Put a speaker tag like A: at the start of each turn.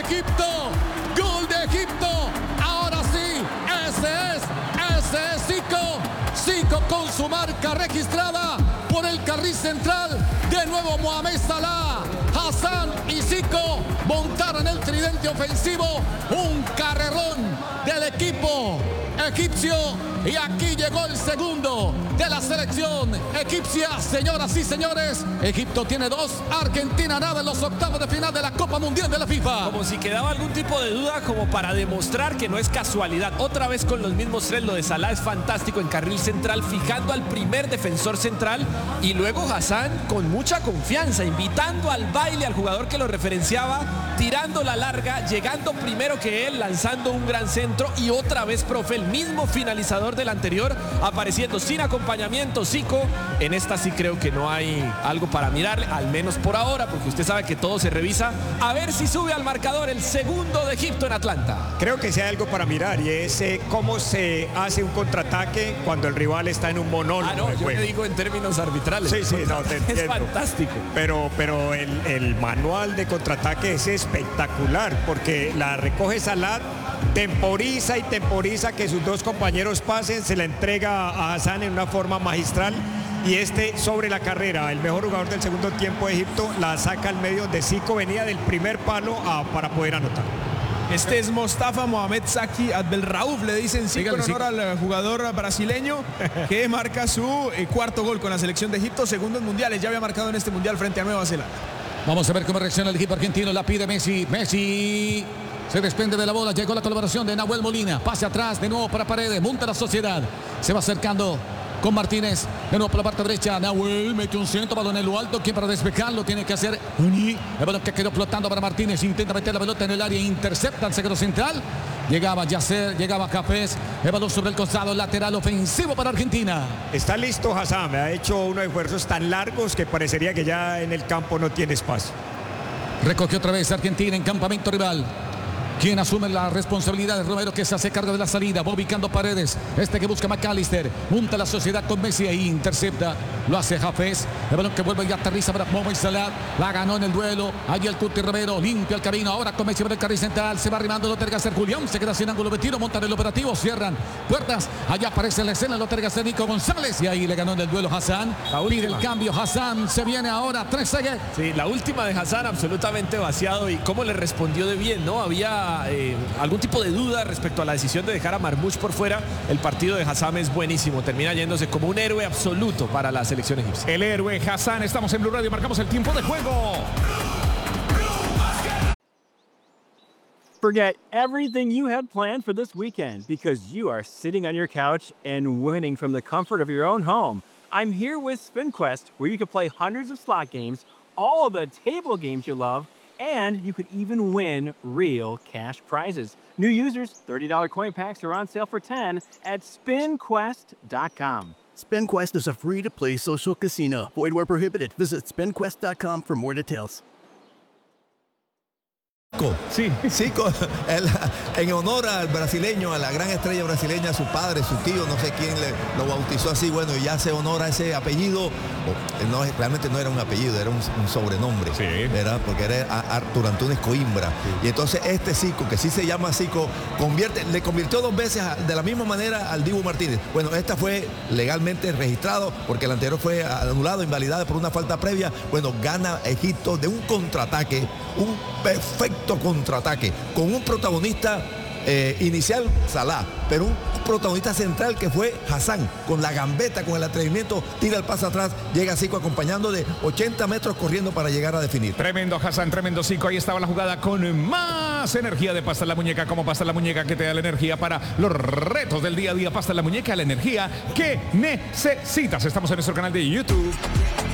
A: Egipto. Gol de Egipto. Ahora sí, ese es Zico. Zico con su marca registrada por el carril central. De nuevo Mohamed Salah, Hazard y Zico montaron el tridente ofensivo. Un carrerón del equipo egipcio. Y aquí llegó el segundo de la selección egipcia. Señoras y señores, Egipto tiene 2, Argentina nada en los octavos de final de la Copa Mundial de la FIFA.
B: Como si quedaba algún tipo de duda, como para demostrar que no es casualidad. Otra vez con los mismos 3, lo de Salah es fantástico en carril central, fijando al primer defensor central. Y luego Hazard con mucha confianza, invitando al baile al jugador que lo referenciaba, tirando la larga, llegando primero que él, lanzando un gran centro. Y otra vez, profe, el mismo finalizador del anterior, apareciendo sin acompañamiento Zico. En esta sí creo que no hay algo para mirarle, al menos por ahora, porque usted sabe que todo se revisa. A ver si sube al marcador el segundo de Egipto en Atlanta.
C: Creo que sí hay algo para mirar, y es cómo se hace un contraataque cuando el rival está en un monólogo.
B: Yo le digo en términos arbitrales.
C: Sí, no, te entiendo.
B: Es fantástico.
C: Pero el manual de contraataque es espectacular, porque la recoge Salah, temporiza que sus dos compañeros pasen, se la entrega a Hassan en una forma magistral, y sobre la carrera, el mejor jugador del segundo tiempo de Egipto, la saca al medio de Zico, venía del primer palo para poder anotar.
D: Este es Mostafa Mohamed Zaki Abdelraouf, le dicen Zico en honor al jugador brasileño que marca su cuarto gol con la selección de Egipto, segundo en mundiales, ya había marcado en este mundial frente a Nueva Zelanda.
A: Vamos a ver cómo reacciona el equipo argentino, la pide Messi se desprende de la bola, llegó la colaboración de Nahuel Molina, pase atrás de nuevo para Paredes, monta la Sociedad, se va acercando con Martínez, de nuevo por la parte derecha, Nahuel mete un centro, balón en lo alto, quien para despejarlo tiene que hacer el balón que quedó flotando para Martínez, intenta meter la pelota en el área, intercepta el zaguero central, llegaba Yasser, llegaba Cafés, el balón sobre el costado, lateral ofensivo para Argentina.
C: Está listo Hazard, ha hecho unos esfuerzos tan largos que parecería que ya en el campo no tiene espacio.
A: Recoge otra vez Argentina en campamento rival. Quien asume la responsabilidad de Romero, que se hace cargo de la salida, va ubicando Paredes, que busca McAllister, junta la Sociedad con Messi, ahí intercepta, lo hace Hafez, el balón que vuelve y aterriza para Mohamed Salah, la ganó en el duelo, allí el Cuti Romero, limpia el camino, ahora con Messi por el carril central, se va arrimando, lo terga hacer Julián, se queda sin ángulo de tiro, montan el operativo, cierran puertas, allá aparece la escena, lo terga hacer Nico González, y ahí le ganó en el duelo Hassan, pide el cambio, Hassan se viene ahora, 3 segue.
B: Sí, la última de Hassan absolutamente vaciado, y cómo le respondió de bien, ¿no? Había algún tipo de duda respecto a la decisión de dejar a Marmoush por fuera. El partido de Hassan es buenísimo, termina yéndose como un héroe absoluto para la selección egipcia.
E: El héroe Hassan, estamos en Blue Radio, marcamos el tiempo de juego.
F: Forget everything you had planned for this weekend because you are sitting on your couch and winning from the comfort of your own home. I'm here with SpinQuest, where you can play hundreds of slot games, all of the table games you love, and you could even win real cash prizes. New users, $30 coin packs are on sale for $10 at SpinQuest.com.
G: SpinQuest is a free-to-play social casino. Void where prohibited. Visit SpinQuest.com for more details.
H: Sí, Zico, en honor al brasileño, a la gran estrella brasileña, su padre, su tío, no sé quién lo bautizó así, bueno, y ya se honora ese apellido. No, realmente no era un apellido, era un sobrenombre,
E: sí,
H: ¿verdad? Porque era Artur Antunes Coimbra. Sí. Y entonces este Zico, que sí se llama Zico, le convirtió 2 veces de la misma manera al Dibu Martínez. Bueno, esta fue legalmente registrado porque el anterior fue anulado, invalidado por una falta previa. Bueno, gana Egipto de un contraataque, un perfecto contraataque, con un protagonista inicial, Salah, pero un protagonista central que fue Hassan, con la gambeta, con el atrevimiento, tira el pase atrás, llega Zico acompañando de 80 metros corriendo para llegar a definir.
E: Tremendo Hassan, tremendo Zico, ahí estaba la jugada con más energía de Pasta en la Muñeca, como Pasta en la Muñeca que te da la energía para los retos del día a día. Pasta en la Muñeca, la energía que necesitas. Estamos en nuestro canal de YouTube.